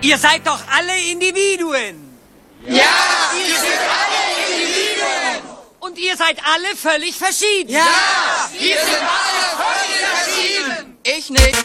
Ihr seid doch alle Individuen. Ja, wir sind alle Individuen. Und ihr seid alle völlig verschieden. Ja, wir sind alle völlig verschieden. Ich nicht.